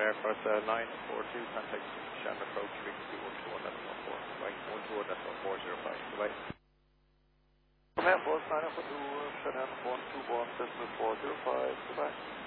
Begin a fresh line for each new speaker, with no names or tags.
Aircraft 942, contact Shamrock Approach, frequency 121.14, right, 121.405, goodbye.
Command Boss 942, Shannon 121.405, goodbye.